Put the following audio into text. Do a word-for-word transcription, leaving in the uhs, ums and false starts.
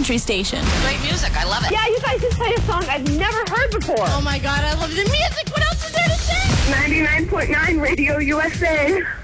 country station. Great music. I love it. Yeah, you guys just play a song I've never heard before. Oh my God, I love the music. What else is there to say? ninety-nine point nine Radio U S A.